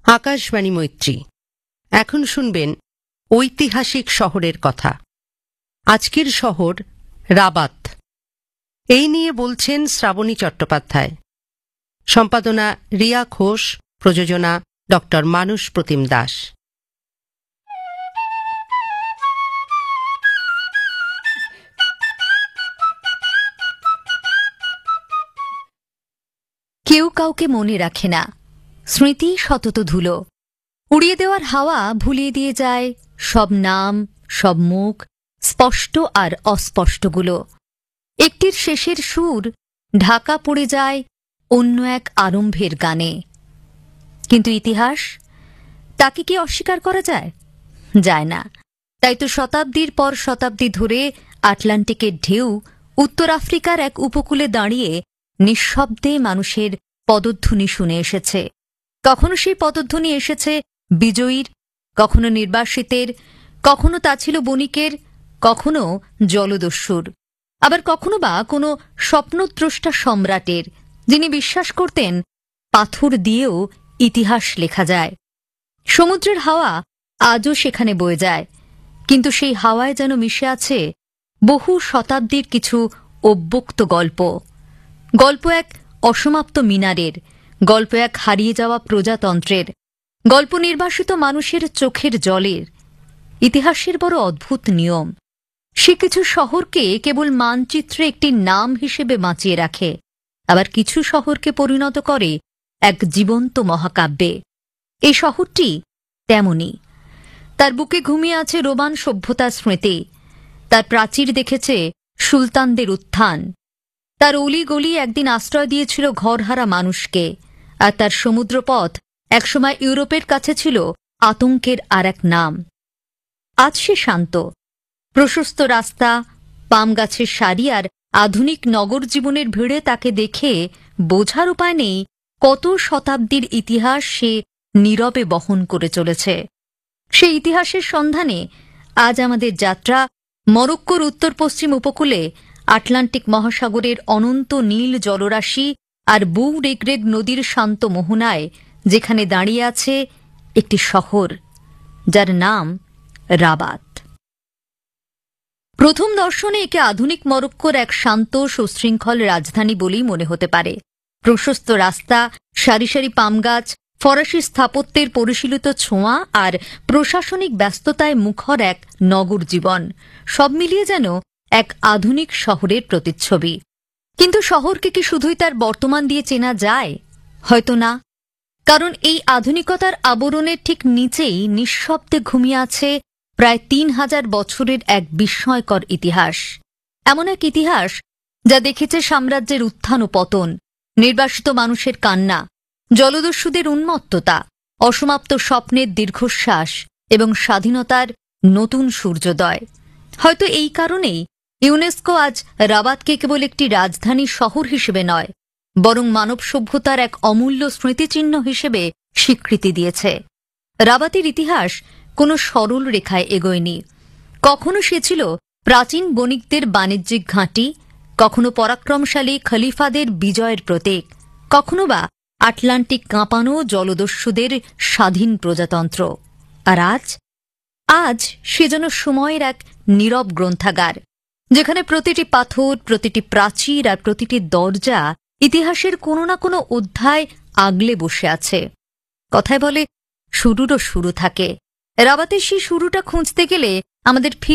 আকাশবাণী মৈত্রী। এখন শুনবেন ঐতিহাসিক শহরের কথা। আজকের শহর রাবাত। এই নিয়ে বলছেন শ্রাবণী চট্টোপাধ্যায়। সম্পাদনা রিয়া ঘোষ, প্রযোজনা ডক্টর মানস প্রতিম দাস। কেউ কাউকে মনে রাখে না, স্মৃতি শতত ধুলো। উড়িয়ে দেওয়ার হাওয়া ভুলিয়ে দিয়ে যায় সব নাম, সব মুখ, স্পষ্ট আর অস্পষ্টগুলো। একটির শেষের সুর ঢাকা পড়ে যায় অন্য এক আরম্ভের গানে। কিন্তু ইতিহাস, তাকে কি অস্বীকার করা যায়? যায় না। তাই তো শতাব্দীর পর শতাব্দী ধরে আটলান্টিকের ঢেউ উত্তর আফ্রিকার এক উপকূলে দাঁড়িয়ে নিঃশব্দে মানুষের পদধ্বনি শুনে এসেছে। কখনো সেই পদধ্বনি এসেছে বিজয়ীর, কখনো নির্বাসিতের, কখনো তা ছিল বণিকের, কখনো জলদস্যুর, আবার কখনো বা কোনো স্বপ্নদ্রষ্টা সম্রাটের, যিনি বিশ্বাস করতেন পাথর দিয়েও ইতিহাস লেখা যায়। সমুদ্রের হাওয়া আজও সেখানে বয়ে যায়, কিন্তু সেই হাওয়ায় যেন মিশে আছে বহু শতাব্দীর কিছু অব্যক্ত গল্প। গল্প এক অসমাপ্ত মিনারের, গল্প এক হারিয়ে যাওয়া প্রজাতন্ত্রের, গল্প নির্বাসিত মানুষের চোখের জলের। ইতিহাসের বড় অদ্ভুত নিয়ম। সে কিছু শহরকে কেবল মানচিত্রে একটি নাম হিসেবে বাঁচিয়ে রাখে, আবার কিছু শহরকে পরিণত করে এক জীবন্ত মহাকাব্যে। এই শহরটি তেমনি। তার বুকে ঘুমিয়ে আছে রোমান সভ্যতার স্মৃতি, তার প্রাচীর দেখেছে সুলতানদের উত্থান, তার অলিগলি একদিন আশ্রয় দিয়েছিল ঘরহারা মানুষকে, আর তার সমুদ্রপথ একসময় ইউরোপের কাছে ছিল আতঙ্কের আর এক নাম। আজ সে শান্ত। প্রশস্ত রাস্তা, পাম গাছের সারি আর আধুনিক নগর জীবনের ভিড়ে তাকে দেখে বোঝার উপায় নেই কত শতাব্দীর ইতিহাস সে নীরবে বহন করে চলেছে। সেই ইতিহাসের সন্ধানে আজ আমাদের যাত্রা মরক্কোর উত্তর পশ্চিম উপকূলে আটলান্টিক মহাসাগরের অনন্ত নীল জলরাশি আর বু রেগরেগ নদীর শান্ত মোহনায়, যেখানে দাঁড়িয়ে আছে একটি শহর যার নাম রাবাত। প্রথম দর্শনে একে আধুনিক মরক্কোর এক শান্ত সুশৃঙ্খল রাজধানী বলেই মনে হতে পারে। প্রশস্ত রাস্তা, সারি সারি পাম গাছ, ফরাসি স্থাপত্যের পরিশীলিত ছোঁয়া আর প্রশাসনিক ব্যস্ততায় মুখর এক নগর জীবন, সব মিলিয়ে যেন এক আধুনিক শহরের প্রতিচ্ছবি। কিন্তু শহরকে কি শুধুই তার বর্তমান দিয়ে চেনা যায়? হয়তো না, কারণ এই আধুনিকতার আবরণের ঠিক নিচেই নিঃশব্দে ঘুমিয়ে আছে প্রায় ৩,০০০ বছরের এক বিস্ময়কর ইতিহাস। এমন এক ইতিহাস যা দেখেছে সাম্রাজ্যের উত্থান ও পতন, নির্বাসিত মানুষের কান্না, জলদস্যুদের উন্মত্ততা, অসমাপ্ত স্বপ্নের দীর্ঘশ্বাস এবং স্বাধীনতার নতুন সূর্যোদয়। হয়তো এই কারণেই ইউনেস্কো আজ রাবাতকে কেবল একটি রাজধানী শহর হিসেবে নয়, বরং মানব সভ্যতার এক অমূল্য স্মৃতিচিহ্ন হিসেবে স্বীকৃতি দিয়েছে। রাবাতের ইতিহাস কোনো সরল রেখায় এগোয়নি। কখনো সে ছিল প্রাচীন বণিকদের বাণিজ্যিক ঘাঁটি, কখনো পরাক্রমশালী খলিফাদের বিজয়ের প্রতীক, কখনো বা আটলান্টিক কাঁপানো জলদস্যুদের স্বাধীন প্রজাতন্ত্র। আর আজ সে যেন সময়ের এক নীরব গ্রন্থাগার, যেখানে প্রতিটি পাথর, প্রতিটি প্রাচীর আর প্রতিটি দরজা ইতিহাসের কোনো না কোনো অধ্যায় আগলে বসে আছে। কথায় বলে, শুরুরও শুরু থাকে। রাবাতের সেই শুরুটা খুঁজতে গেলে আমাদের